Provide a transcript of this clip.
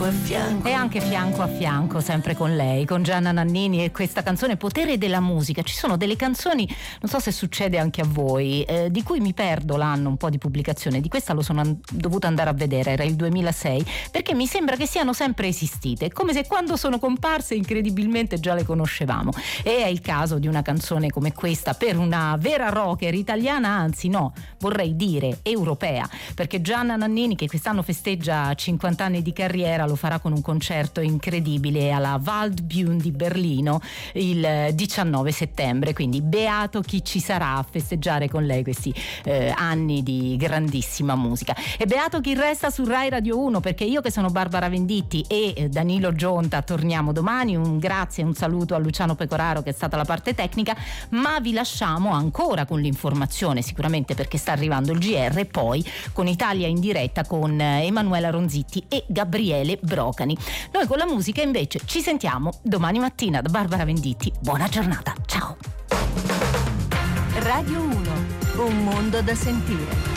fianco a fianco. E anche fianco a fianco, sempre con lei, con Gianna Nannini, e questa canzone Potere della musica. Ci sono delle canzoni, non so se succede anche a voi, di cui mi perdo l'anno un po' di pubblicazione. Di questa lo sono dovuta andare a vedere, era il 2006, perché mi sembra che siano sempre esistite. È come se quando sono comparse incredibilmente già le conoscevamo. E è il caso di una canzone come questa per una vera rocker italiana, anzi no, vorrei dire europea, perché Gianna Nannini, che quest'anno festeggia 50 anni di carriera, lo farà con un concerto incredibile alla Waldbühne di Berlino il 19 settembre, quindi beato chi ci sarà a festeggiare con lei questi anni di grandissima musica, e beato chi resta su Rai Radio 1, perché io, che sono Barbara Venditti, e Danilo Gionta torniamo domani. Un grazie e un saluto a Luciano Pecoraro, che è stata la parte tecnica, ma vi lasciamo ancora con l'informazione, sicuramente perché sta arrivando il GR, poi con Italia in diretta con Emanuela Ronzitti e Gabriele Brocani. Noi con la musica invece ci sentiamo domani mattina da Barbara Venditti. Buona giornata, ciao. Radio 1, un mondo da sentire.